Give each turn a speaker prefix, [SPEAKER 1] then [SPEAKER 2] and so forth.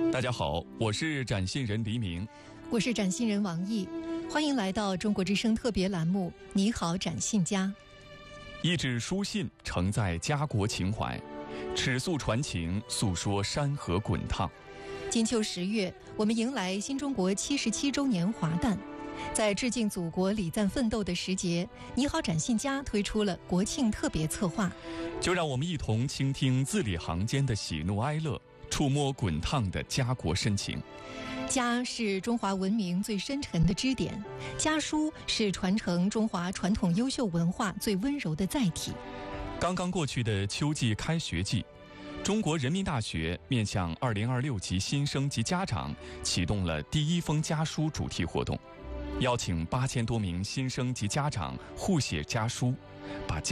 [SPEAKER 1] 大家好，我是展信人黎明，
[SPEAKER 2] 我是展信人王毅，欢迎来到中国之声特别栏目《你好，展信家》。
[SPEAKER 1] 一纸书信承载家国情怀，尺素传情，诉说山河滚烫。
[SPEAKER 2] 金秋10月，我们迎来新中国77周年华诞。在致敬祖国礼赞奋斗的时节，你好，展信家推出了国庆特别策划。
[SPEAKER 1] 就让我们一同倾听字里行间的喜怒哀乐，触摸滚烫的家国深情。
[SPEAKER 2] 家是中华文明最深沉的支点，家书是传承中华传统优秀文化最温柔的载体。
[SPEAKER 1] 刚刚过去的秋季开学季，中国人民大学面向2026级新生及家长启动了第一封家书主题活动，邀请8000多名新生及家长互写家书，把